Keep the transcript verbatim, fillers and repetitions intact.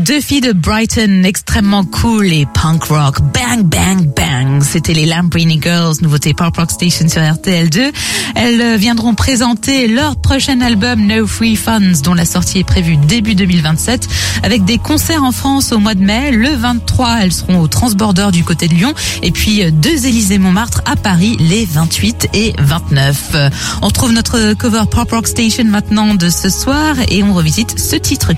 Deux filles de Brighton extrêmement cool et punk rock. Bang, bang, bang. C'était les Lamborghini Girls, nouveauté Pop Rock Station sur R T L deux. Elles viendront présenter leur prochain album No Free Funds, dont la sortie est prévue début deux mille vingt-sept, avec des concerts en France au mois de mai. Le vingt-trois, elles seront au Transborder du côté de Lyon, et puis deux Élysées-Montmartre à Paris les vingt-huit et vingt-neuf. On retrouve notre cover Pop Rock Station maintenant de ce soir et on revisite ce titre